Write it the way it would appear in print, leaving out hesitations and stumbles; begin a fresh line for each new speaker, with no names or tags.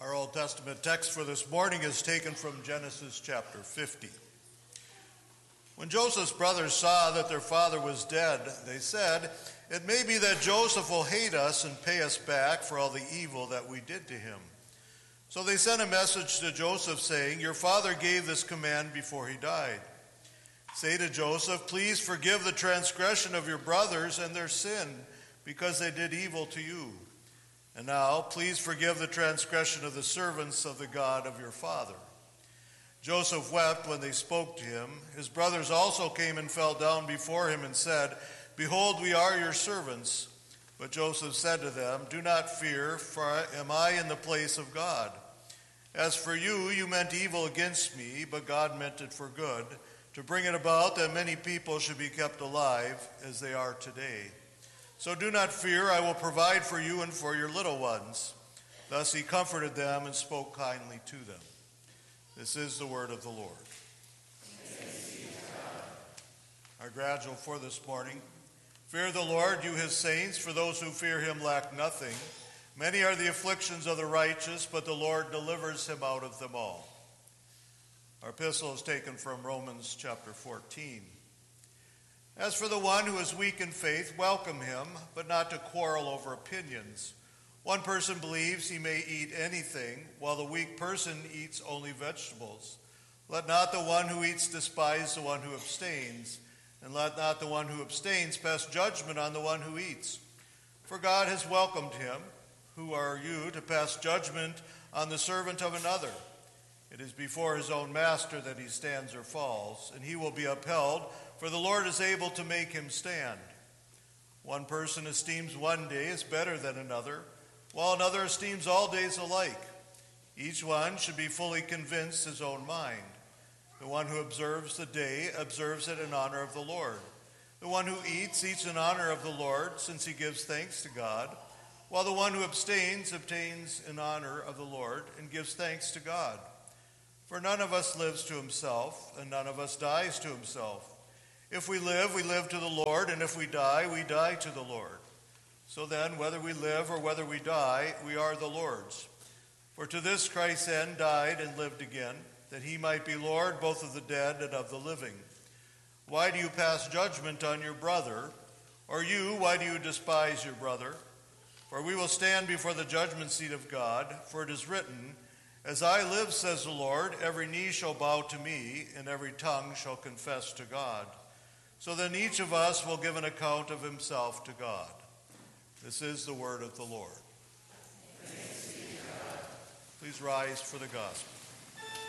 Our Old Testament text for this morning is taken from Genesis chapter 50. When Joseph's brothers saw that their father was dead, they said, "It may be that Joseph will hate us and pay us back for all the evil that we did to him." So they sent a message to Joseph saying, "Your father gave this command before he died. Say to Joseph, please forgive the transgression of your brothers and their sin, because they did evil to you. And now, please forgive the transgression of the servants of the God of your father." Joseph wept when they spoke to him. His brothers also came and fell down before him and said, "Behold, we are your servants." But Joseph said to them, "Do not fear, for am I in the place of God? As for you, you meant evil against me, but God meant it for good, to bring it about that many people should be kept alive as they are today. So do not fear, I will provide for you and for your little ones." Thus he comforted them and spoke kindly to them. This is the word of the Lord. Our gradual for this morning: Fear the Lord, you his saints, for those who fear him lack nothing. Many are the afflictions of the righteous, but the Lord delivers him out of them all. Our epistle is taken from Romans chapter 14. As for the one who is weak in faith, welcome him, but not to quarrel over opinions. One person believes he may eat anything, while the weak person eats only vegetables. Let not the one who eats despise the one who abstains, and let not the one who abstains pass judgment on the one who eats. For God has welcomed him. Who are you to pass judgment on the servant of another? It is before his own master that he stands or falls, and he will be upheld, for the Lord is able to make him stand. One person esteems one day as better than another, while another esteems all days alike. Each one should be fully convinced his own mind. The one who observes the day observes it in honor of the Lord. The one who eats in honor of the Lord, since he gives thanks to God, while the one who abstains obtains in honor of the Lord and gives thanks to God. For none of us lives to himself, and none of us dies to himself. If we live to the Lord, and if we die to the Lord. So then, whether we live or whether we die, we are the Lord's. For to this Christ's end died and lived again, that he might be Lord both of the dead and of the living. Why do you pass judgment on your brother? Or you, why do you despise your brother? For we will stand before the judgment seat of God, for it is written, "As I live, says the Lord, every knee shall bow to me, and every tongue shall confess to God." So then each of us will give an account of himself to God. This is the word of the Lord. Please rise for the gospel.